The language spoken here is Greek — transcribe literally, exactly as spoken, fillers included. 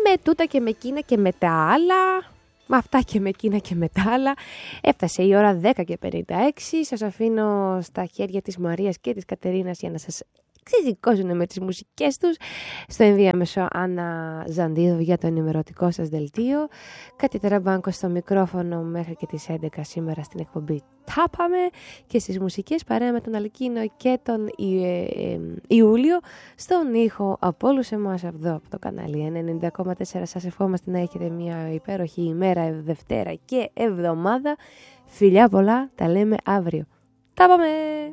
με τούτα και με εκείνα και με τα άλλα, με αυτά και με εκείνα και με τα άλλα, έφτασε η ώρα δέκα και πενήντα έξι. Σας αφήνω στα χέρια της Μαρίας και της Κατερίνας για να σας ξεζικώσουν με τις μουσικές τους. Στο ενδιάμεσο Άννα Ζαντίδου για το ενημερωτικό σας δελτίο. Κάτι τεραμπάνκο στο μικρόφωνο μέχρι και τις έντεκα σήμερα στην εκπομπή Τα Πάμε, και στις μουσικές παρέα με τον Αλκίνο και τον Ι- ε, ε, Ιούλιο στον ήχο από όλους εμάς εδώ από το κανάλι ενενήντα κόμμα τέσσερα. Σας ευχόμαστε να έχετε μια υπέροχη ημέρα, Δευτέρα και εβδομάδα. Φιλιά πολλά, τα λέμε αύριο. Τα πάμε!